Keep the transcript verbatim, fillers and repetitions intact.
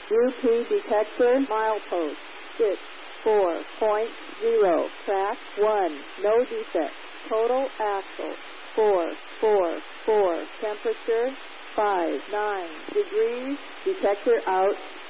U P detector, milepost, six four point zero, track one, no defect. Total axle, four four four. Temperature, five nine degrees. Detector out.